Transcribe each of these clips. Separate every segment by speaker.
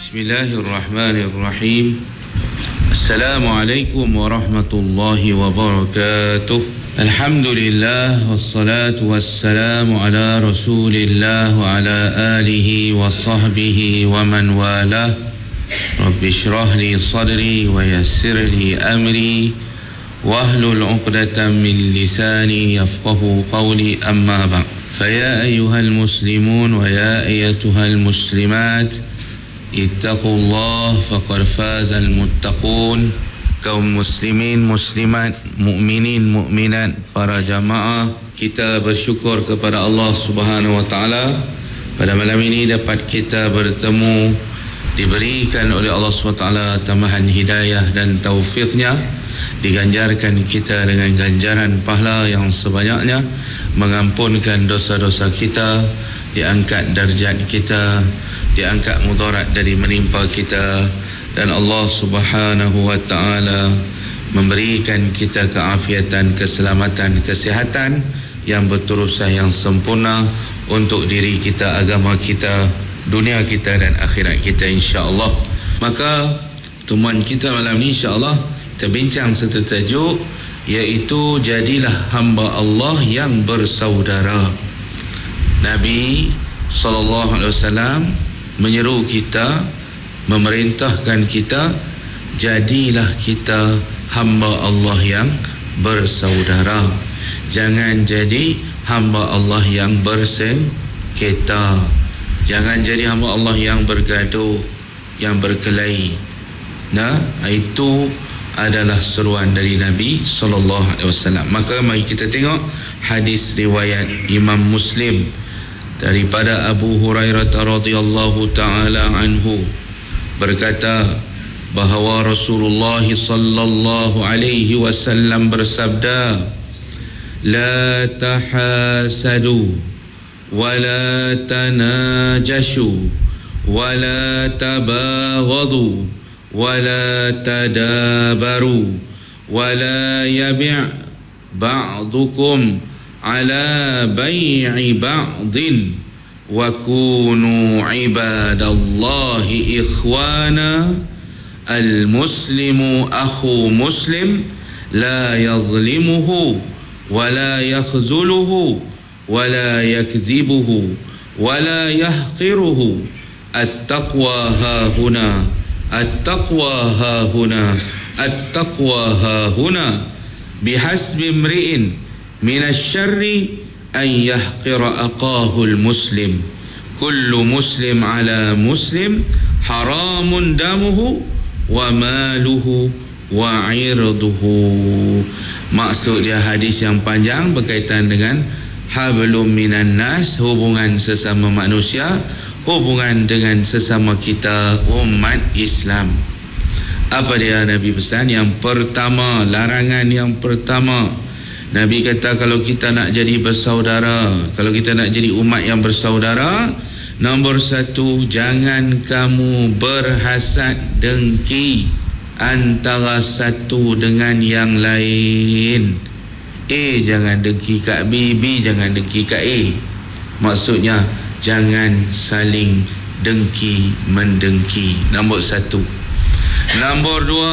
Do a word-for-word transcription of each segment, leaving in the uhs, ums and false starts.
Speaker 1: Bismillahirrahmanirrahim. Assalamualaikum warahmatullahi wabarakatuh. Alhamdulillah wassalatu wassalamu ala Rasulillah wa ala alihi wa sahbihi wa man walah. Rabbi shrah li sadri wa yassir li amri wahlul 'uqdatam min lisani yafqahu qawli, amma ba'd. Faya ayyuhal muslimun wa ya ayyatuhal muslimat, ittaqullah faqad fazal muttaqun. Kaum muslimin, muslimat, mukminin, mukminat, para jamaah, kita bersyukur kepada Allah Subhanahu wa taala pada malam ini dapat kita bertemu, diberikan oleh Allah Subhanahu wa taala tambahan hidayah dan taufiknya, diganjarkan kita dengan ganjaran pahala yang sebanyaknya, mengampunkan dosa-dosa kita, diangkat darjat kita, diangkat mudarat dari menimpa kita, dan Allah Subhanahu wa taala memberikan kita keafiatan, keselamatan, kesihatan yang berterusan, yang sempurna untuk diri kita, agama kita, dunia kita dan akhirat kita, insya-Allah. Maka pertemuan kita malam ni insya-Allah kita bincang satu tajuk, iaitu jadilah hamba Allah yang bersaudara. Nabi sallallahu alaihi wasallam menyeru kita, memerintahkan kita, jadilah kita hamba Allah yang bersaudara. Jangan jadi hamba Allah yang bersengketa. Jangan jadi hamba Allah yang bergaduh, yang berkelahi. Nah, itu adalah seruan dari Nabi sallallahu alaihi wasallam. Maka mari kita tengok hadis riwayat Imam Muslim daripada Abu Hurairah radhiyallahu taala anhu, berkata bahawa Rasulullah sallallahu alaihi wasallam bersabda, la tahasadu wa la tanajashu wa la tabaghadu wa la tadabaru wa la yabi' ba'dukum ala bai'i ba'din wa kunu ibadallahi ikhwana. Al-muslimu akhu muslim, la yazlimuhu wa la yakhzuluhu wa la yakzibuhu wa la yahqiruhu. At-taqwa hahuna, at-taqwa hahuna, at-taqwa hahuna. Bihasbi imri'in minasyarri an yahqira aqahul muslim. Kullu muslim ala muslim haramun damuhu wa maluhu wa irduhu. Maksud dia hadis yang panjang berkaitan dengan hablum minan nas, hubungan sesama manusia, hubungan dengan sesama kita umat Islam. Apa dia Nabi pesan? Yang pertama, larangan yang pertama, Nabi kata kalau kita nak jadi bersaudara, kalau kita nak jadi umat yang bersaudara, nombor satu, jangan kamu berhasad dengki antara satu dengan yang lain. A jangan dengki kat B, B jangan dengki kat A. Maksudnya jangan saling dengki mendengki. Nombor satu. Nombor dua,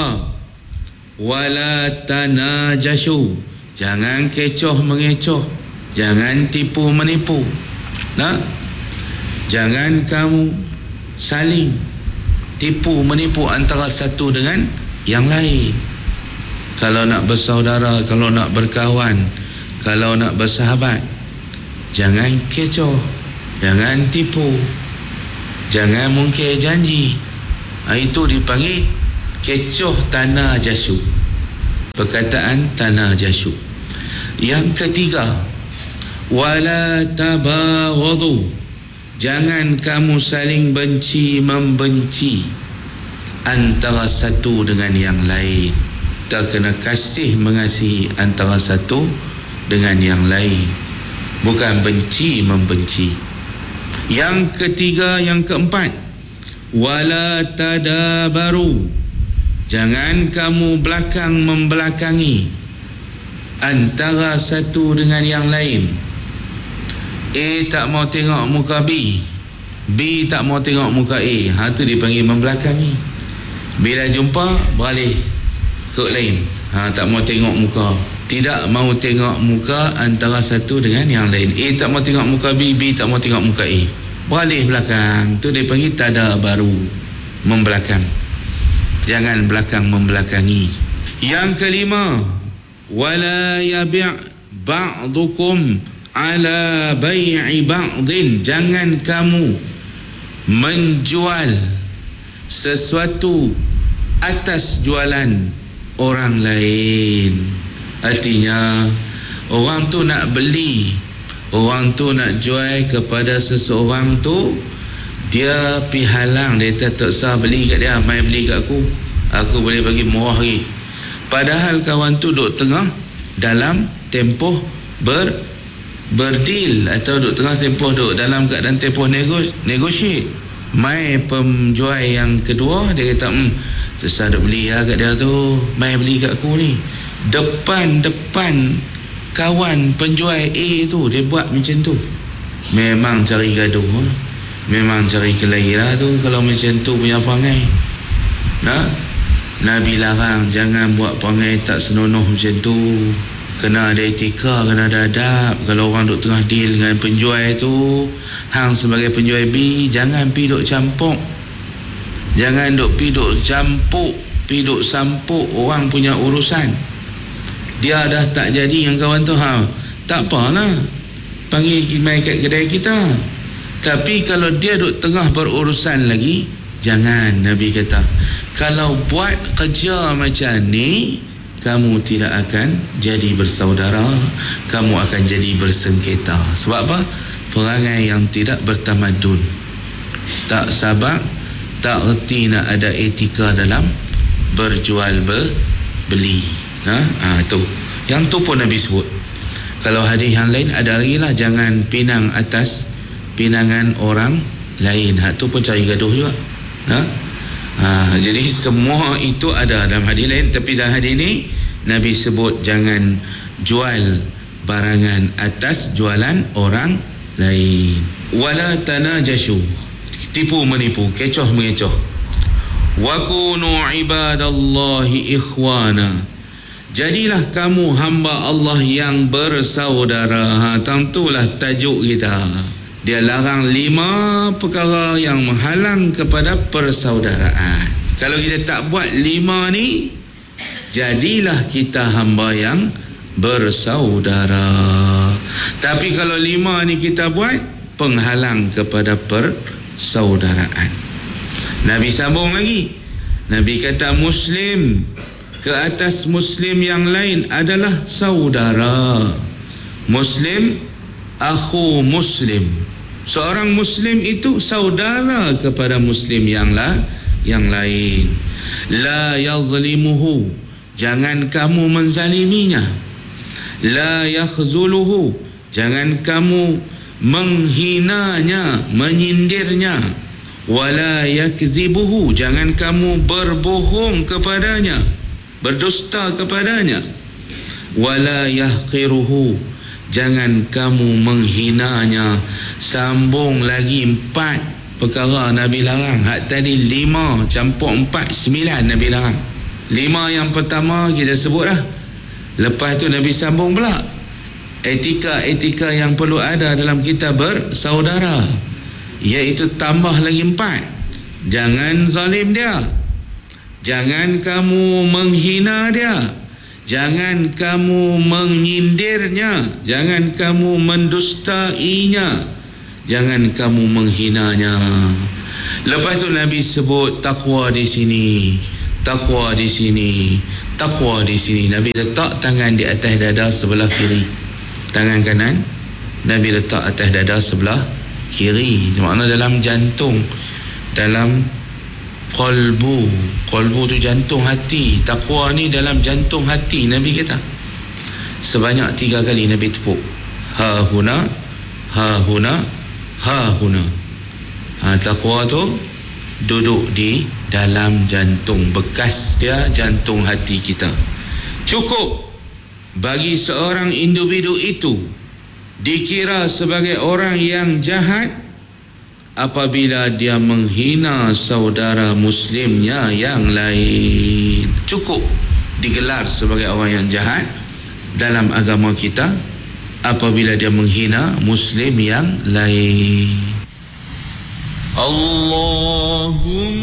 Speaker 1: wala tanajashu, jangan kecoh mengecoh, jangan tipu menipu. Nah, jangan kamu saling tipu menipu antara satu dengan yang lain. Kalau nak bersaudara, kalau nak berkawan, kalau nak bersahabat, jangan kecoh, jangan tipu, jangan mungkir janji. Itu dipanggil kecoh tanah jasu, perkataan tanah jasu. Yang ketiga, wala tabaghadu, jangan kamu saling benci membenci antara satu dengan yang lain. Kita kena kasih mengasihi antara satu dengan yang lain, bukan benci membenci. Yang ketiga, yang keempat, wala tadabaru, jangan kamu belakang membelakangi antara satu dengan yang lain. A tak mau tengok muka B, B tak mau tengok muka A, ha tu dipanggil membelakangi. Bila jumpa beralih ke lain, ha tak mau tengok muka, tidak mau tengok muka antara satu dengan yang lain. A tak mau tengok muka B, B tak mau tengok muka A, beralih belakang, tu dipanggil tada baru, membelakang. Jangan belakang membelakangi. Yang kelima, wala yabi' ba'dukum ala bai'i ba'din, jangan kamu menjual sesuatu atas jualan orang lain. Artinya orang tu nak beli, orang tu nak jual kepada seseorang tu, dia pi halang, dia tak sah beli kat dia, mai beli kat aku, aku boleh bagi murah lagi. Padahal kawan tu duduk tengah dalam tempoh ber berdil, atau duduk tengah tempoh duduk dalam keadaan tempoh negos, negotiate. Mai penjual yang kedua, dia kata hmm, terserah duk beli lah kat dia tu, mai beli kat aku ni. Depan-depan kawan penjual A tu dia buat macam tu. Memang cari gaduh, memang cari kelahi lah tu kalau macam tu punya perangai. Nah, Nabi larang jangan buat perangai tak senonoh macam tu. Kena ada etika, kena ada adab. Kalau orang duk tengah deal dengan penjual tu, hang sebagai penjual B, jangan pi duk campur, jangan duk pi duk campur, pi duk sampuk orang punya urusan. Dia dah tak jadi yang kawan tu, ha tak apalah, panggil mai kat kedai kita. Tapi kalau dia duk tengah berurusan lagi, jangan. Nabi kata kalau buat kerja macam ni, kamu tidak akan jadi bersaudara, kamu akan jadi bersengketa. Sebab apa? Perangai yang tidak bertamadun, tak sabar, tak erti nak ada etika dalam berjual beli. Ha, ha tu. Yang tu pun Nabi sebut. Kalau hadis yang lain ada lagi lah, jangan pinang atas pinangan orang lain. Ha tu pun cari gaduh juga. Ha? Ha, jadi semua itu ada dalam hadis lain, tapi dalam hadis ini Nabi sebut jangan jual barangan atas jualan orang lain. Wala tanajashu, tipu menipu, kecoh mengecoh. Wa kunu ibadallahi ikhwana, jadilah kamu hamba Allah yang bersaudara. Ha, tentulah tajuk kita. Dia larang lima perkara yang menghalang kepada persaudaraan. Kalau kita tak buat lima ni, jadilah kita hamba yang bersaudara. Tapi kalau lima ni kita buat, penghalang kepada persaudaraan. Nabi sambung lagi. Nabi kata Muslim ke atas Muslim yang lain adalah saudara. Muslim akhu Muslim, seorang Muslim itu saudara kepada Muslim yang lah, yang lain. La yazlimuhu, jangan kamu menzaliminya. La yakhzuluhu, jangan kamu menghinanya, menyindirnya. Wala yakzibuhu, jangan kamu berbohong kepadanya, berdusta kepadanya. Wala yahqiruhu, jangan kamu menghinanya. Sambung lagi empat perkara Nabi larang. Hak tadi lima campur empat, sembilan Nabi larang. Lima yang pertama kita sebut lah. Lepas tu Nabi sambung pula etika-etika yang perlu ada dalam kita bersaudara, iaitu tambah lagi empat. Jangan zalim dia, jangan kamu menghina dia, jangan kamu menyindirnya, jangan kamu mendustainya, jangan kamu menghinanya. Lepas tu Nabi sebut takwa di sini, takwa di sini, takwa di sini. Nabi letak tangan di atas dada sebelah kiri, tangan kanan Nabi letak atas dada sebelah kiri. Maknanya dalam jantung, dalam qalbu. Qalbu tu jantung hati. Takwa ni dalam jantung hati. Nabi kata sebanyak tiga kali Nabi tepuk. Ha huna, ha huna, ha huna. Ha, takwa tu duduk di dalam jantung, bekas dia jantung hati kita. Cukup bagi seorang individu itu dikira sebagai orang yang jahat apabila dia menghina saudara muslimnya yang lain. Cukup digelar sebagai orang yang jahat dalam agama kita apabila dia menghina muslim yang lain. Allahumma